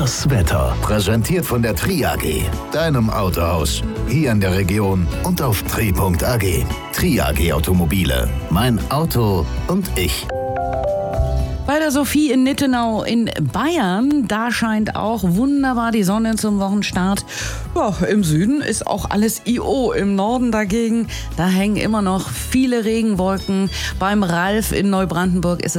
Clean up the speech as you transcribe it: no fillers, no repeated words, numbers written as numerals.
Das Wetter. Präsentiert von der Tri AG. Deinem Autohaus. Hier in der Region und auf tri.ag. Tri AG Automobile. Mein Auto und ich. Bei der Sophie in Nittenau in Bayern, da scheint auch wunderbar die Sonne zum Wochenstart. Ja, im Süden ist auch alles IO. Im Norden dagegen, da hängen immer noch viele Regenwolken. Beim Ralf in Neubrandenburg ist es